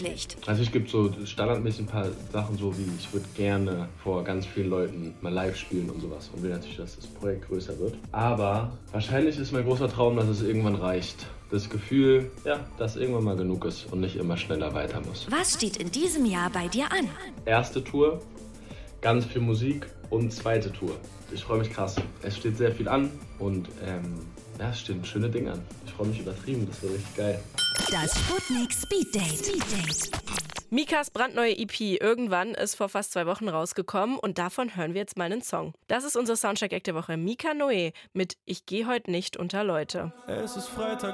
verwirklicht. Also es gibt so standardmäßig ein paar Sachen, so wie ich würde gerne vor ganz vielen Leuten mal live spielen und sowas und will natürlich, dass das Projekt größer wird. Aber wahrscheinlich ist mein großer Traum, dass es irgendwann reicht. Das Gefühl, ja, dass irgendwann mal genug ist und nicht immer schneller weiter muss. Was steht in diesem Jahr bei dir an? Erste Tour, ganz viel Musik und zweite Tour. Ich freue mich krass. Es steht sehr viel an und ja, es stehen schöne Dinge an. Ich freue mich übertrieben, das wird richtig geil. Das Sputnik Speed Date. Mikas brandneue EP Irgendwann ist vor fast 2 Wochen rausgekommen und davon hören wir jetzt mal einen Song. Das ist unser Soundcheck-Act der Woche. Mika Noé mit Ich geh heut nicht unter Leute. Es ist Freitag.